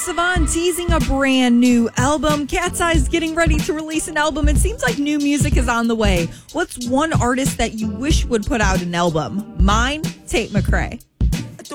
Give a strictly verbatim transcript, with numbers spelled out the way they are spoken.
Savon teasing a brand new album. Cat's Eye's getting ready to release an album. It seems like new music is on the way. What's one artist that you wish would put out an album? Mine, Tate McRae.